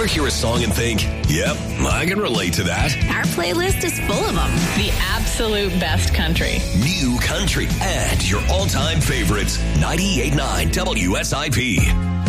Ever hear a song and think, yep, I can relate to that? Our playlist is full of them. The absolute best country. New country and your all-time favorites. 98.9 WSIP.